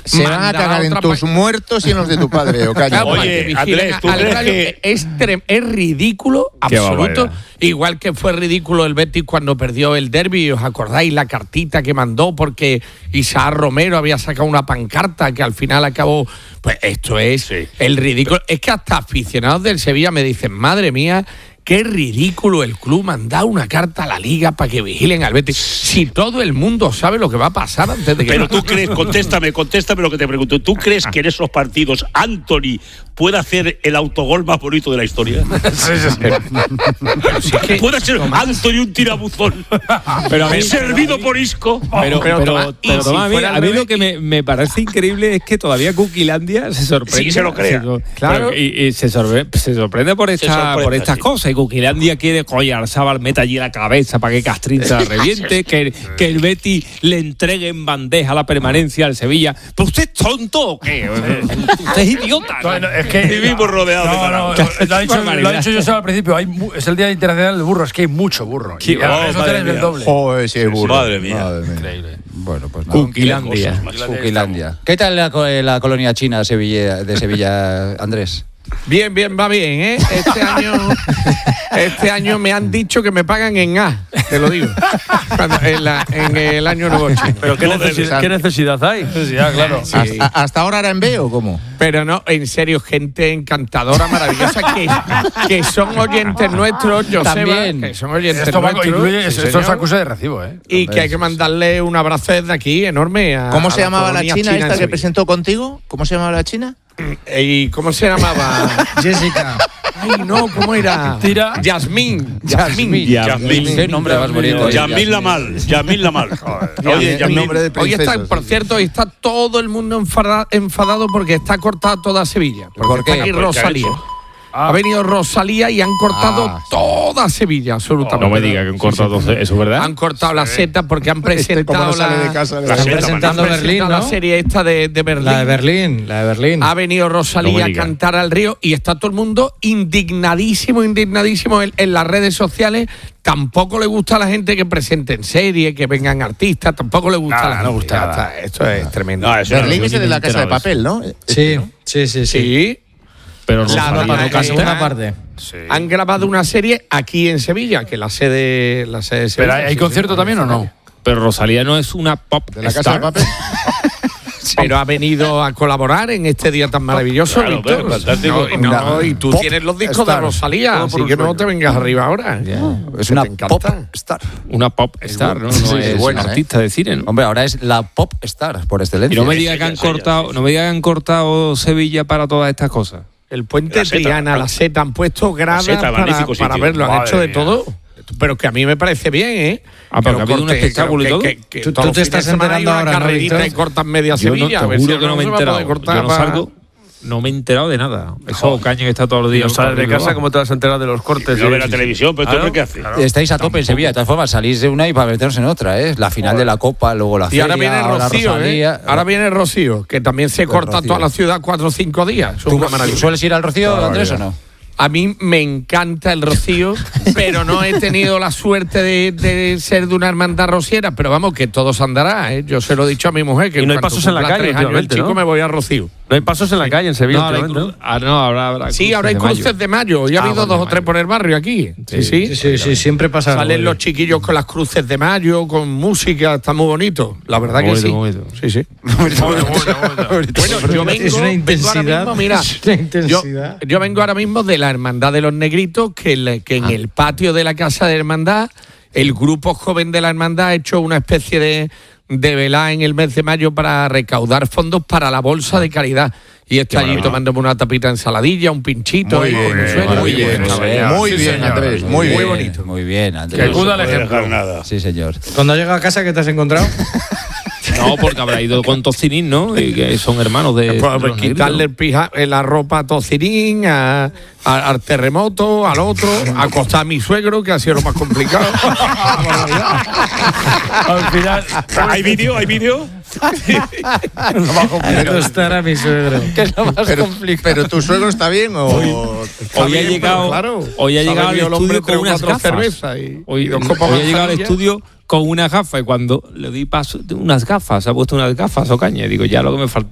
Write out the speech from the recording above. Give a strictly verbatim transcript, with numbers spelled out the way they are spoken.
Se van a cagar en tus pa- muertos y en los de tu padre, Ocaña. Oye, Andrés, ¿tú crees que es, trem- es ridículo, absoluto? Igual que fue ridículo el Betis cuando perdió el derbi. ¿Os acordáis la cartita que mandó porque Isaac Romero había sacado una pancarta que al final acabó? Pues esto es sí. el ridículo. Es que hasta aficionados del Sevilla me dicen, madre mía, qué ridículo el club mandar una carta a la Liga para que vigilen al Betis. Si todo el mundo sabe lo que va a pasar antes de que... Pero tú crees, contéstame, contéstame lo que te pregunto. ¿Tú crees que en esos partidos Anthony puede hacer el autogol más bonito de la historia? Sí, sí, sí. Si es que, puede ser Tomás. Anthony un tirabuzón. Pero a mí, servido por Isco. Pero, pero, pero, Tomás, pero si Tomás, a mí, a mí lo que me, me parece increíble es que todavía Coquilandia se sorprende. Sí, se lo crea. Se, claro. Pero, y, y se, sorprende, se sorprende por, esta, sorprende, por estas sí. cosas. Y Coquilandia quiere que Arzabal meta allí la cabeza para que Castrín se la reviente, que, que el Betis le entregue en bandeja la permanencia al Sevilla. ¿Pero usted es tonto o qué? Usted es idiota. No, no, es que vivimos rodeados no, de no, no, lo ha dicho, lo ha dicho yo al principio. Hay, es el Día Internacional del Burro. Es que hay mucho burro. Sí, y oh, eso tenés el doble. Oh, ese burro. Madre mía. Madre mía. Increíble. Bueno, pues nada. Coquilandia. Coquilandia. ¿Qué tal la, la colonia china de Sevilla, de Sevilla, Andrés? Bien, bien, va bien, ¿eh? Este año, este año me han dicho que me pagan en A, te lo digo. Cuando, en, la, en el año nuevo chino. Pero ¿qué, no, necesidad, ¿qué necesidad hay? Necesidad, claro. Sí. ¿Hasta, ¿Hasta ahora era en B o cómo? Pero no, en serio, gente encantadora, maravillosa, que, que son oyentes nuestros, Joseba, también. Que son oyentes esto nuestros. Incluye, sí, esto es acusa de recibo, ¿eh? Y Hombre, que hay que mandarle un abrazo desde aquí, enorme. A, ¿Cómo a se llamaba la china, china esta que presentó contigo? ¿Cómo se llamaba la china? ¿Y cómo se llamaba? Jessica. Ay, no, ¿cómo era? Tira. Yasmín. Yasmín. Yasmín. Qué nombre más bonito. Yasmín Lamal. Yasmín Lamal. Oye, Yasmín, nombre de hoy está, por cierto, hoy está todo el mundo enfada, enfadado porque está cortada toda Sevilla. ¿Por qué? Está aquí Rosalía. Ah. Ha venido Rosalía y han cortado ah, toda Sevilla, absolutamente. No me diga que han cortado, sí, sí, eso es verdad. Han cortado sí. la seta porque han presentado este, no la, de casa, la, la, la seta, presentando Berlín, ¿no? La serie esta de, de Berlín. La de Berlín, la de Berlín. Ha venido Rosalía no a cantar al río y está todo el mundo indignadísimo, indignadísimo en, en las redes sociales. Tampoco le gusta a la gente que presenten series, que vengan artistas, tampoco le gusta nada, a la no gente. gusta nada. Esto es tremendo. No, eso Berlín no, es el de la Casa de Papel, ¿no? Sí, sí, sí, sí. Sí. Pero la, no, la, la segunda parte. Sí. Han grabado una serie aquí en Sevilla, que la sede, la sede de Sevilla. ¿Pero hay, hay concierto también o no? Pero Rosalía no es una pop de la star. Casa de Papel. Pero ha venido a colaborar en este día tan maravilloso. Claro, Víctor. fantástico. No, no, y tú pop tienes los discos star. de Rosalía, Todo así que no te vengas arriba ahora. Yeah. Es una pop star. Una pop star, ¿no? No Sí, es buena, una artista ¿eh? de cine, ¿no? Hombre, ahora es la pop star por excelencia. Y no me diga que han cortado, no me diga que han cortado Sevilla para todas estas cosas. El puente La seta, Triana, la- la seta, han puesto gradas seta, para, magnífico para sitio. verlo, han Madre hecho de mía. todo. Pero que a mí me parece bien, ¿eh? Ah, pero que ha habido un espectáculo y todo. Tú- tú te estás enterando ahora, ¿no, carrerita Víctor? y cortan media Yo no, Sevilla. te a ver juro si que no me he se va a enterado. poder cortar Yo no para- salgo, no me he enterado de nada. Eso caña que está todos los días. No sales de casa, ¿cómo te vas a enterar de los cortes? No Sí, ve la sí, televisión, pero Claro, ¿tú qué haces? claro. Estáis a tope en Sevilla, de todas formas, salís de una y para meteros en otra, ¿eh? La final de la Copa, luego la Y feria, ahora viene ahora Rocío, Rosalía. ¿eh? Ahora viene Rocío, que también se Pues corta Rocío. toda la ciudad cuatro o cinco días. Es ¿Tú una maravilla. sueles ir al Rocío, Claro, Andrés, ya. o no? A mí me encanta el Rocío, pero no he tenido la suerte de, de ser de una hermandad rociera. Pero vamos, que todo se andará, ¿eh? Yo se lo he dicho a mi mujer, que Y no hay cuando pasos en la cumpla calle tres años el últimamente, chico ¿no? me voy a Rocío. No hay pasos en la calle en Sevilla. No, ahora hay últimamente, cru- ah, no, ahora habrá Sí, ahora hay de mayo. cruces de mayo. Ya ha Ah, habido bueno, dos o tres mayo. por el barrio aquí. Sí, sí. Sí, sí, sí, siempre pasa algo. Salen los chiquillos con las cruces de mayo, con música, está muy bonito. La verdad que Bonito, sí. bonito. Sí, sí. Bueno, yo vengo, Es una vengo intensidad. ahora mismo, mira, Es una yo, intensidad. yo vengo ahora mismo de la Hermandad de los Negritos, que, le- que en el patio de la Casa de Hermandad, el grupo joven de la Hermandad ha hecho una especie de, de velada en el mes de mayo para recaudar fondos para la bolsa de caridad. Y está allí tomándome una tapita de ensaladilla, un pinchito. Muy ahí, bien, con el suelo. muy bien, Muy muy Sí, bien, señor. Andrés, muy Muy bien, bonito. muy bien, Que Andrés. acuda al No puede ejemplo. dejar nada. Sí, señor. Cuando llega a casa, ¿qué te has encontrado? No, porque habrá ido con Tocinín, ¿no? Y que son hermanos de. Pues, de pues, los quitarle el pija- eh, la ropa a Tocirín, a, a- al terremoto, al otro, acostar a mi suegro, que ha sido lo más complicado. Al final. ¿Hay vídeo? ¿Hay vídeo? Esto estará mi suegro. ¿Qué es lo más pero, complicado? ¿Pero tu suegro está bien o...? Hoy ha bien, llegado, pero claro, hoy ha se ha llegado al bebido el estudio hombre con tres o unas cuatro gafas. cervezas y- hoy, y dos hoy copas ha llegado al manzanilla. estudio con unas gafas y cuando le di paso, unas gafas, se ha puesto unas gafas o caña. Digo, ya lo que me falta.